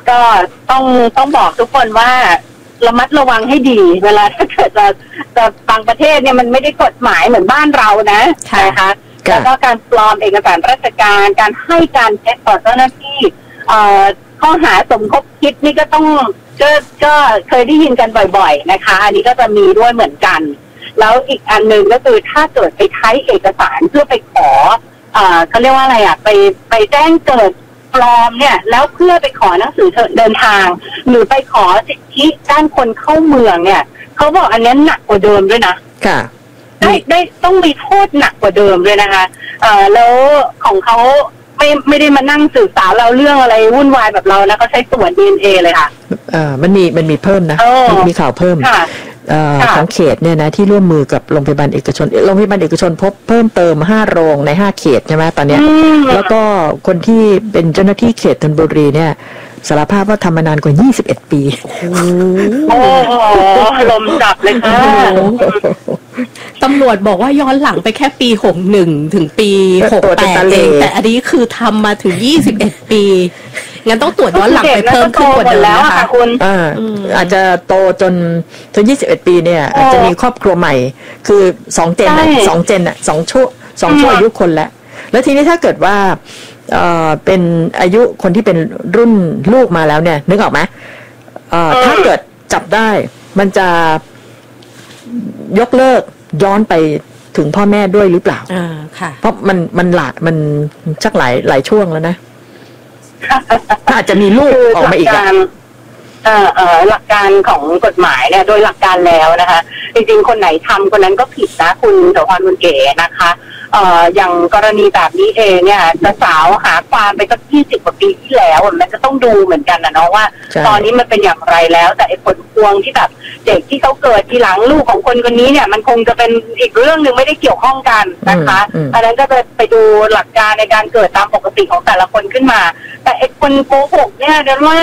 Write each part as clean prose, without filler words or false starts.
ก็ต้องบอกทุกคนว่าระมัดระวังให้ดีเวลาถ้าเกิดจะบางประเทศเนี่ยมันไม่ได้กฎหมายเหมือนบ้านเรานะคะแล้วก็การปลอมเอกสารราชการการให้การเท็จต่อเจ้าหน้าที่ข้อหาสมคบคิดนี่ก็ต้องก็เคยได้ยินกันบ่อยๆนะคะอันนี้ก็จะมีด้วยเหมือนกันแล้วอีกอันหนึ่งก็คือถ้าเกิดไปใช้เอกสารเพื่อไปขอเขาเรียกว่าอะไรไปแจ้งเกิดปลอมเนี่ยแล้วเพื่อไปขอหนังสือเดินทางหรือไปขอสิทธิด้านคนเข้าเมืองเนี่ยเขาบอกอันนี้หนักกว่าเดิมด้วยนะค่ะได้ต้องมีโทษหนักกว่าเดิมด้วยนะคะแล้วของเขาไม่ได้มานั่งสื่อสารเราเรื่องอะไรวุ่นวายแบบเรานะเขาใช้ตรวจ DNA เลยค่ะมันมีเพิ่มนะมีข่าวเพิ่มของเขตเนี่ยนะที่ร่วมมือกับโรงพยาบาลเอกชนพบเพิ่มเติม5โรงใน5เขตใช่ไหมตอนเนี้ยแล้วก็คนที่เป็นเจ้าหน้าที่เขตธนบุรีเนี่ยสารภาพว่าทำมานานกว่า21ปีโอ้โหลมจับเลยค่ะตำรวจบอกว่าย้อนหลังไปแค่ปี61ถึงปี68เองแต่อันนี้คือทำมาถึง21ปีงั้นต้องตรวจย้อนหลังไปเพิ่มขึ้นกว่าเดิมนะคะคุณอาจจะโตจน21ปีเนี่ยอาจจะมีครอบครัวใหม่คือ2เจน2เจน2ชั่วอายุคนแล้วทีนี้ถ้าเกิดว่าเป็นอายุคนที่เป็นรุ่นลูกมาแล้วเนี่ยนึกออกไหมถ้าเกิดจับได้มันจะยกเลิกย้อนไปถึงพ่อแม่ด้วยหรือเปล่าค่ะเพราะมันชักหลายช่วงแล้วนะอาจจะมีลูกออกมาอีกหลักการของกฎหมายเนี่ยโดยหลักการแล้วนะคะจริงๆคนไหนทำคนนั้นก็ผิดนะคุณโสภรคุณเก๋นะคะอย่างกรณีแบบนี้เองเนี่ยจะสาวหาความไปสัก20 กว่าปีที่แล้วมันจะต้องดูเหมือนกันนะเนาะว่าตอนนี้มันเป็นอย่างไรแล้วแต่ไอ้ผลพวงที่แบบเด็กที่เขาเกิดทีหลังลูกของคนนี้เนี่ยมันคงจะเป็นอีกเรื่องนึงไม่ได้เกี่ยวข้องกันนะคะอันนั้นก็จะไปดูหลักการในการเกิดตามปกติของแต่ละคนขึ้นมาแต่ไอ้คนโกหกเนี่ยเรียกว่า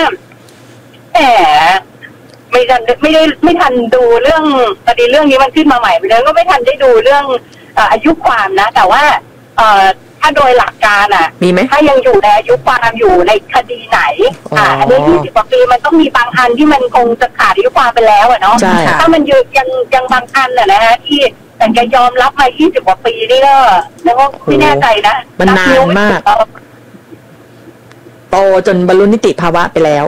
ไม่ทันดูเรื่องประเด็นเรื่องนี้มันขึ้นมาใหม่เลยก็ไม่ทันได้ดูเรื่องอายุความนะแต่ว่าถ้าโดยหลักการมีไหมถ้ายังอยู่ในอายุความอยู่ในคดีไหนอันนี้20 กว่าปีมันต้องมีบางอันที่มันคงจะขาดอายุความไปแล้วเนาะถ้ามันยังบางอันนะฮะที่แต่จะยอมรับมา20 กว่าปีนี่ก็แล้วก็ไม่แน่ใจนะมันนานมากโตจนบรรลุนิติภาวะไปแล้ว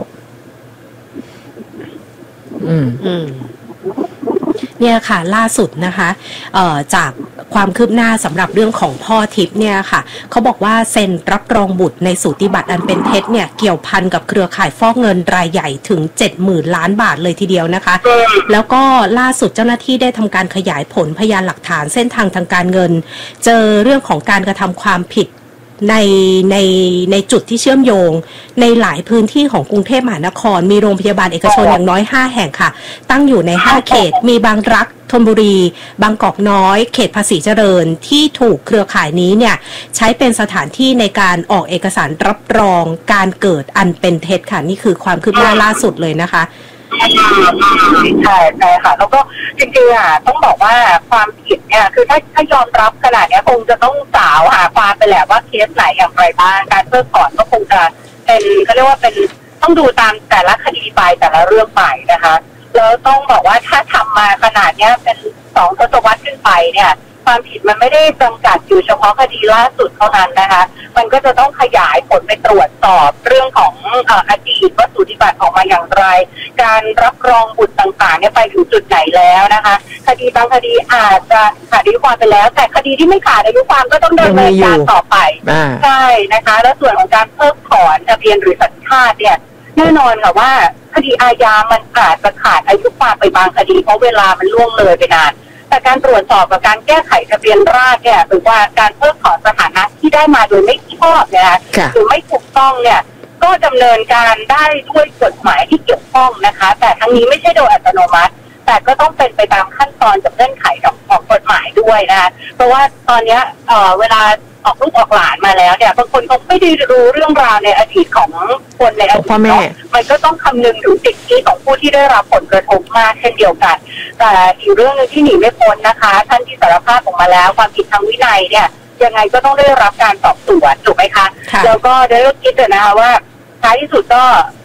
เนี่ยค่ะล่าสุดนะคะจากความคืบหน้าสำหรับเรื่องของพ่อทิพย์เนี่ยค่ะเขาบอกว่าเซ็นรับรองบุตรในสูติบัตรอันเป็นเท็จเนี่ยเกี่ยวพันกับเครือข่ายฟอกเงินรายใหญ่ถึง 70,000 ล้านบาทเลยทีเดียวนะคะแล้วก็ล่าสุดเจ้าหน้าที่ได้ทำการขยายผลพยานหลักฐานเส้นทางทางการเงินเจอเรื่องของการกระทำความผิดในจุดที่เชื่อมโยงในหลายพื้นที่ของกรุงเทพมหานครมีโรงพยาบาลเอกชนอย่างน้อย5แห่งค่ะตั้งอยู่ใน5เขตมีบางรักธนบุรีบางกอกน้อยเขตภาษีเจริญที่ถูกเครือข่ายนี้เนี่ยใช้เป็นสถานที่ในการออกเอกสารรับรองการเกิดอันเป็นเท็จค่ะนี่คือความคืบหน้าล่าสุดเลยนะคะใช่ค่ะแล้วก็จริงๆต้องบอกว่าความผิดเนี่ยคือถ้ายอมรับขนาดนี้คงจะต้องสาวหาความไปแหละว่าเคสไหนอย่างไรบ้างการเพิกถอนก็คงจะเป็นเขาเรียกว่าเป็นต้องดูตามแต่ละคดีไปแต่ละเรื่องไปนะคะแล้วต้องบอกว่าถ้าทำมาขนาดนี้เป็น2 ทศวรรษขึ้นไปเนี่ยความผิดมันไม่ได้จำกัดอยู่เฉพาะคดีล่าสุดเท่านั้นนะคะมันก็จะต้องขยายผลไปตรวจสอบเรื่องของอดีตว่าสูติบัตรออกมาอย่างไรการรับรองบุตรต่างๆเนี่ยไปถึงจุดไหนแล้วนะคะคดีบางคดีอาจจะขาดอายุความไปแล้วแต่คดีที่ไม่ขาดอายุความก็ต้องดำเนินการต่อไปใช่นะคะแล้วส่วนของการเพิกถอนทะเบียนหรือสัญชาติเนี่ยแน่นอนค่ะว่าคดีอาญามันอาจจะขาดอายุความไปบางคดีเพราะเวลามันล่วงเลยไปนานแต่การตรวจสอบกับการแก้ไขทะเบียนราษฎร์เนี่ยหรือว่าการเพิกถอนสถานะที่ได้มาโดยไม่ชอบนะคะหรือไม่ถูกต้องเนี่ยก็ดำเนินการได้ด้วยกฎหมายที่เกี่ยวข้องนะคะแต่ทั้งนี้ไม่ใช่โดยอัตโนมัติแต่ก็ต้องเป็นไปตามขั้นตอนกับเงื่อนไขของกฎหมายด้วยนะคะเพราะว่าตอนนี้เวลาออกลูกออกหลานมาแล้วเนี่ยบางคนเขาไม่ได้รู้เรื่องราวในอดีตของคนในอดีตมันก็ต้องคำนึงถึงสิทธิของผู้ที่ได้รับผลกระทบมากเช่นเดียวกันแต่อีกเรื่องนึงที่หนีไม่พ้นนะคะท่านที่สารภาพออกมาแล้วความผิดทางวินัยเนี่ยยังไงก็ต้องได้รับการสอบสวนถูกไหมคะแล้วก็ได้คิดนะคะว่าท้ายที่สุดก็